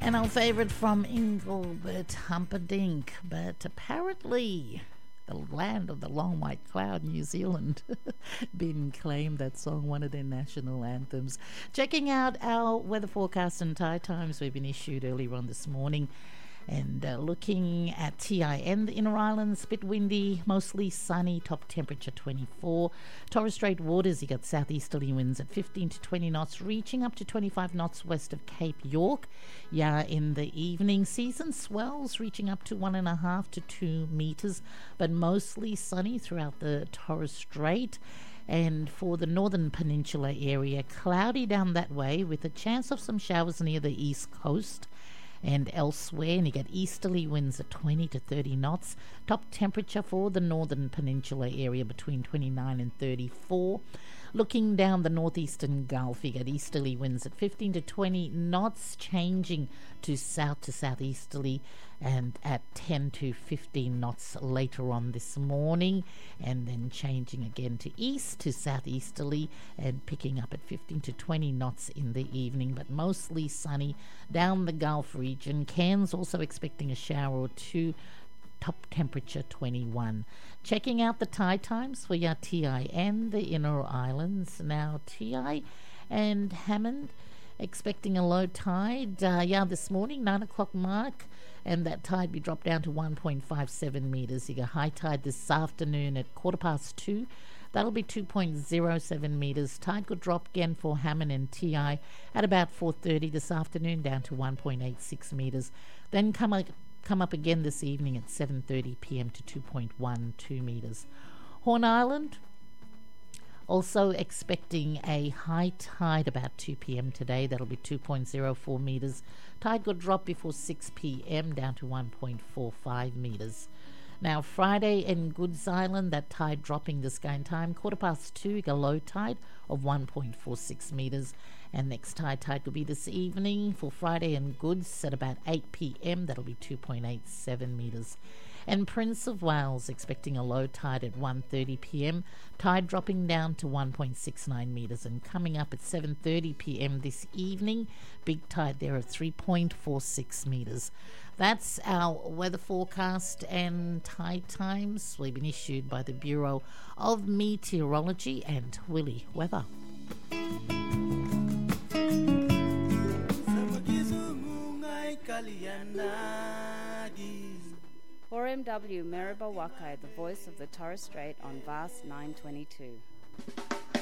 And our favourite from Engelbert Humperdinck, but apparently the land of the long white cloud, New Zealand, been claimed that song one of their national anthems. Checking out our weather forecast and tide times we've been issued earlier on this morning. And looking at TIN, the Inner Islands, bit windy, mostly sunny, top temperature 24. Torres Strait waters, you got southeasterly winds at 15 to 20 knots, reaching up to 25 knots west of Cape York. Yeah, in the evening, season swells reaching up to 1.5 to 2 metres, but mostly sunny throughout the Torres Strait. And for the northern peninsula area, cloudy down that way with a chance of some showers near the east coast and elsewhere, and you get easterly winds at 20 to 30 knots. Top temperature for the northern peninsula area between 29 and 34. Looking down the northeastern Gulf, you get easterly winds at 15 to 20 knots, changing to southeasterly and at 10 to 15 knots later on this morning, and then changing again to east to southeasterly and picking up at 15 to 20 knots in the evening, but mostly sunny down the Gulf region. Cairns also expecting a shower or two. Top temperature 21. Checking out the tide times for your TIN, the Inner Islands. Now TI and Hammond expecting a low tide. This morning, 9 o'clock mark, and that tide be dropped down to 1.57 metres. You got high tide this afternoon at 2:15. That'll be 2.07 metres. Tide could drop again for Hammond and TI at about 4:30 this afternoon, down to 1.86 metres. Then come up again this evening at 7:30 p.m. to 2.12 metres. Horn Island also expecting a high tide about 2 p.m. today. That'll be 2.04 metres. Tide could drop before 6 p.m. down to 1.45 metres. Now Friday in Goods Island, that tide dropping this game time, 2:15, a low tide of 1.46 metres. And next tide will be this evening for Friday in Goods at about 8 p.m. That'll be 2.87 metres. And Prince of Wales expecting a low tide at 1:30 p.m. Tide dropping down to 1.69 metres, and coming up at 7:30 p.m. this evening, big tide there at 3.46 metres. That's our weather forecast and tide times. We've been issued by the Bureau of Meteorology and Willy Weather. For MW Maribor Wakai, the voice of the Torres Strait on Vast 922.